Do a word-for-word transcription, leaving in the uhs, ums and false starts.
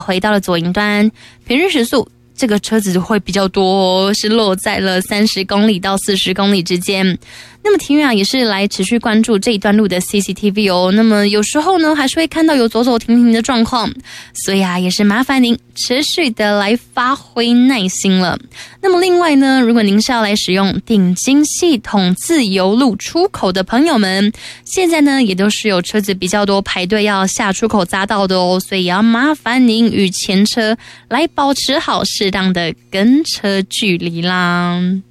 回到了左营端，平日时速这个车子会比较多，是落在了三十公里到四十公里之间。那么庭院啊也是来持续关注这一段路的 C C T V 哦。那么有时候呢还是会看到有走走停停的状况，所以啊也是麻烦您持续的来发挥耐心了。那么另外呢，如果您是要来使用顶金系统自由路出口的朋友们，现在呢也都是有车子比较多排队要下出口匝道的哦，所以也要麻烦您与前车来保持好适当的跟车距离啦。